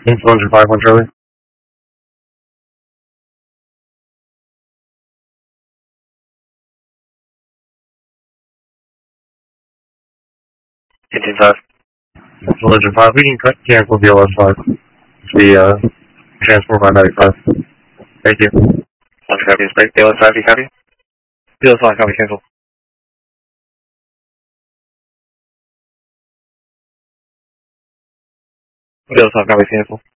Influencer 5 on Charlie. Engine 5. Influencer 5, we can cancel BLS 5. The transport by 95. Thank you. Launch copy is break. BLS 5, you copy? BLS 5, copy, cancel. BLS 5, copy, cancel.